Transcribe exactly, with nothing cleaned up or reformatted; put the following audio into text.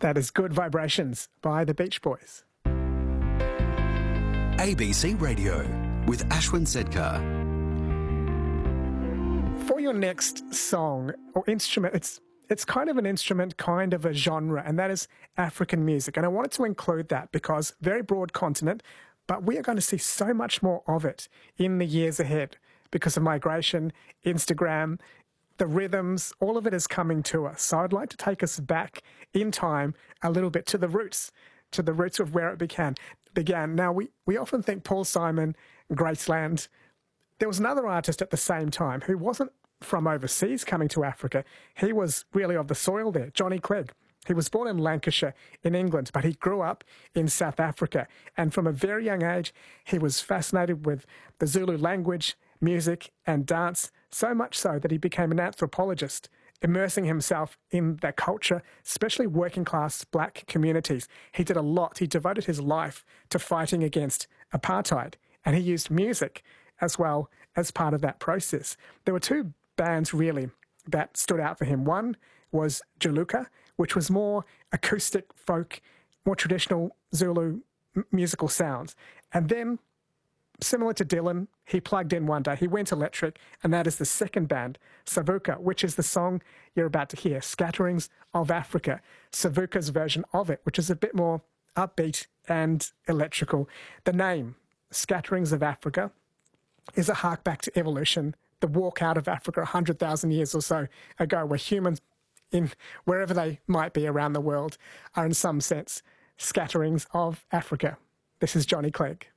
That is Good Vibrations by the Beach Boys. A B C Radio with Ashwin Sedkar. For your next song or instrument, it's it's kind of an instrument, kind of a genre, and that is African music. And I wanted to include that because very broad continent, but we are going to see so much more of it in the years ahead because of migration, Instagram, the rhythms, all of it is coming to us. So I'd like to take us back in time a little bit to the roots, to the roots of where it began. began. Now, we, we often think Paul Simon, Graceland. There was another artist at the same time who wasn't from overseas coming to Africa. He was really of the soil there, Johnny Clegg. He was born in Lancashire in England, but he grew up in South Africa. And from a very young age, he was fascinated with the Zulu language, music and dance, so much so that he became an anthropologist, immersing himself in their culture, especially working class black communities. He did a lot. He devoted his life to fighting against apartheid, and he used music as well as part of that process. There were two bands really that stood out for him. One was Juluka, which was more acoustic folk, more traditional Zulu m- musical sounds. And then, similar to Dylan, he plugged in one day. He went electric, and that is the second band, Savuka, which is the song you're about to hear, Scatterings of Africa. Savuka's version of it, which is a bit more upbeat and electrical. The name, Scatterings of Africa, is a hark back to evolution, the walk out of Africa one hundred thousand years or so ago, where humans, in wherever they might be around the world, are in some sense scatterings of Africa. This is Johnny Clegg.